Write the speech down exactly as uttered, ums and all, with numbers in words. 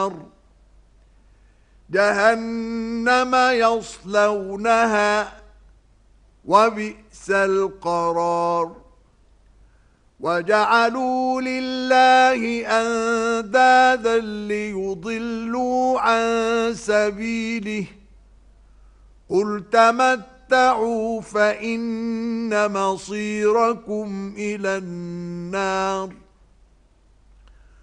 النار جهنم يصلونها وبئس القرار وجعلوا لله أندادا ليضلوا عن سبيله قل تمتعوا فإن مصيركم إلى النار